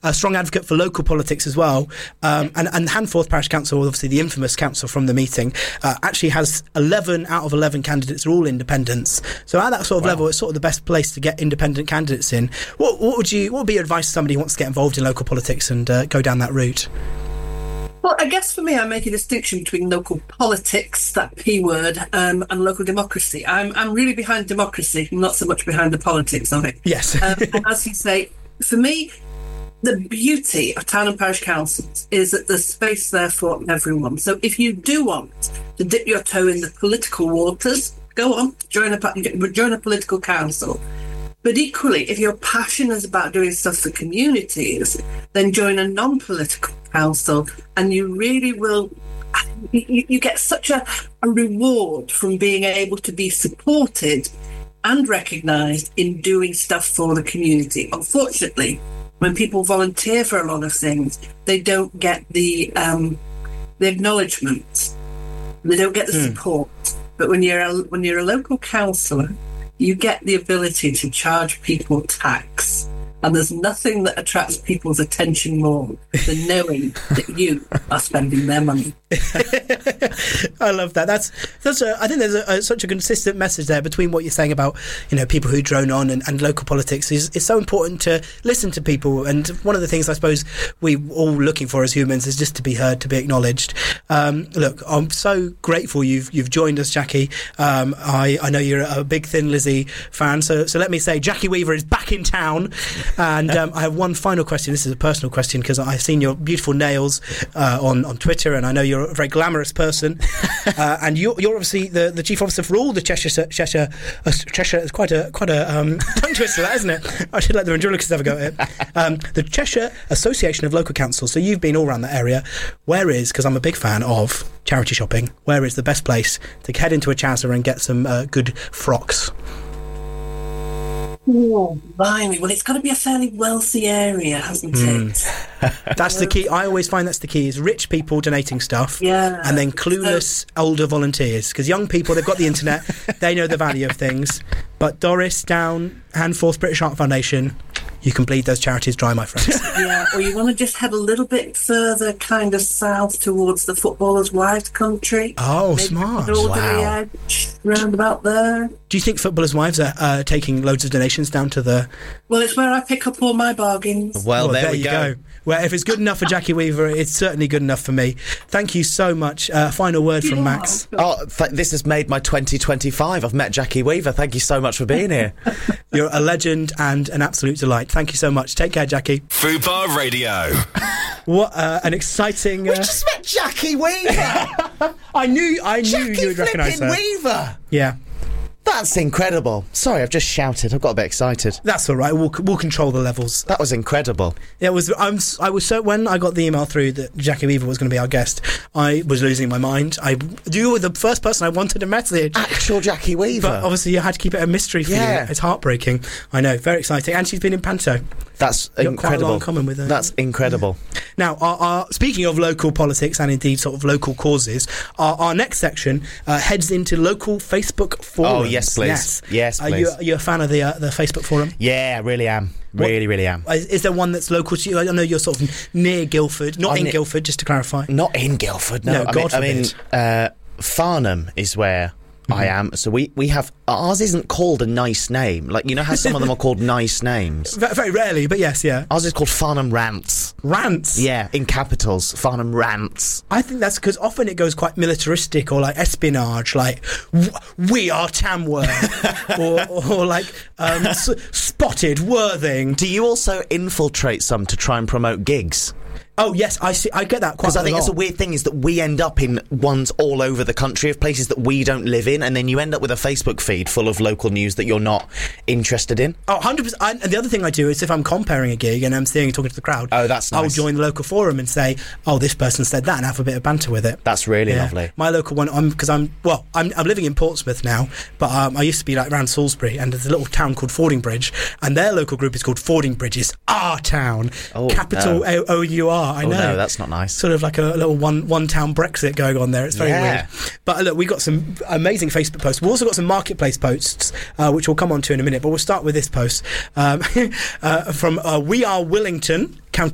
a strong advocate for local politics as well. And Handforth Parish Council, obviously the infamous council from the meeting, actually has 11 out of 11 candidates are all independents. So at that sort of level, it's sort of the best place to get independent candidates in. What would be your advice to somebody who wants to get involved in local politics and go down that route? Well, I guess for me, I make a distinction between local politics, that P word, and local democracy. I'm really behind democracy, not so much behind the politics of it. Yes. And as you say, for me, the beauty of town and parish councils is that there's space there for everyone. So if you do want to dip your toe in the political waters, go on, join a political council. But equally, if your passion is about doing stuff for communities, then join a non-political council, and you really will. You get such a reward from being able to be supported and recognised in doing stuff for the community. Unfortunately, when people volunteer for a lot of things, they don't get the acknowledgement. They don't get the support. But when you're a local councillor, you get the ability to charge people tax. And there's nothing that attracts people's attention more than knowing that you are spending their money. I love that. I think there's such a consistent message there between what you're saying about, people who drone on and local politics. It's so important to listen to people. And one of the things I suppose we all looking for as humans is just to be heard, to be acknowledged. Look, I'm so grateful you've joined us, Jackie. I know you're a big Thin Lizzy fan, so let me say Jackie Weaver is back in town. And I have one final question. This is a personal question because I've seen your beautiful nails on Twitter, and I know you're a very glamorous person. And you're obviously the chief officer for all the Cheshire. Cheshire is quite a tongue twister, that, isn't it? I should let the ventriloquists have a go at it. The Cheshire Association of Local Councils. So you've been all around that area. Because I'm a big fan of charity shopping, where is the best place to head into a Chazza and get some good frocks? Oh, blimey. Well, it's got to be a fairly wealthy area, hasn't it? That's the key. I always find that's the key, is rich people donating stuff, yeah, and then clueless older volunteers. Because young people, they've got the internet, they know the value of things. But Doris, Down, Handforth, British Heart Foundation, you can bleed those charities dry, my friends. Yeah, or you want to just head a little bit further, kind of south towards the Footballers' Wives country. Oh, maybe smart. Wow. Round about there. Do you think Footballers' Wives are taking loads of donations down to the... Well, it's where I pick up all my bargains. Well, there you go. Well, if it's good enough for Jackie Weaver, it's certainly good enough for me. Thank you so much. Final word from Max. This has made my 2025. I've met Jackie Weaver. Thank you so much for being here. You're a legend and an absolute delight. Thank you so much. Take care, Jackie. Fubar Radio. What an exciting... We just met Jackie Weaver. I knew you would recognise her. Jackie Weaver. Yeah. That's incredible. Sorry, I've just shouted. I've got a bit excited. That's all right. We'll control the levels. That was incredible. It was. I was so, when I got the email through that Jackie Weaver was going to be our guest, I was losing my mind. You were the first person I wanted to message. Actual Jackie Weaver. But obviously you had to keep it a mystery for you. It's heartbreaking. I know. Very exciting. And she's been in Panto. That's incredible. Quite a lot in common with her. That's incredible. Now, speaking of local politics and indeed sort of local causes, our next section heads into local Facebook forums. Oh, yes, please. Yes, please. Are you a fan of the Facebook forum? Yeah, I really am. Really am. Is there one that's local to you? I know you're sort of near Guildford, not in Guildford, just to clarify. Not in Guildford, no. God forbid. Farnham is where I am. So we have... Ours isn't called a nice name. Like, you know how some of them are called nice names? Very rarely, but yes, yeah. Ours is called Farnham Rants. Rants? Yeah, in capitals. Farnham Rants. I think that's because often it goes quite militaristic or like espionage, like, we are Tamworth, or like, spotted Worthing. Do you also infiltrate some to try and promote gigs? Oh, yes, I see. I get that quite a lot. Because I think that's a weird thing, is that we end up in ones all over the country of places that we don't live in, and then you end up with a Facebook feed full of local news that you're not interested in. Oh, 100%. And the other thing I do is if I'm comparing a gig and I'm talking to the crowd, that's nice. I'll join the local forum and say, oh, this person said that, and have a bit of banter with it. That's really lovely. My local one, I'm living in Portsmouth now, but I used to be like around Salisbury, and there's a little town called Fordingbridge, and their local group is called Fordingbridges, our town, capital O-U-R. I know. No, that's not nice. Sort of like a little one town Brexit going on there. It's very weird. But look, we got some amazing Facebook posts. We've also got some marketplace posts, which we'll come on to in a minute. But we'll start with this post from We Are Willington,